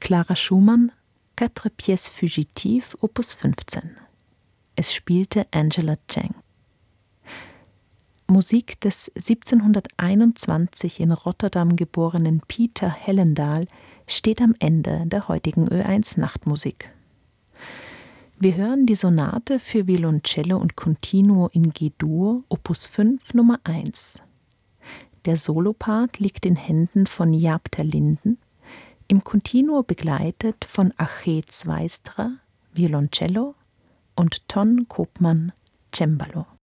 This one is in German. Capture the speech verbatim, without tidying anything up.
Clara Schumann, Quatre pièces fugitives, Opus fünfzehn. Es spielte Angela Chang. Musik des siebzehnhunderteinundzwanzig in Rotterdam geborenen Pieter Hellendaal steht am Ende der heutigen Ö eins Nachtmusik. Wir hören die Sonate für Violoncello und Continuo in G-Dur, Opus fünf, Nummer eins. Der Solopart liegt in Händen von Jaap ter Linden, im Continuo begleitet von Aché Zwijstra, Violoncello, und Ton Koopman, Cembalo.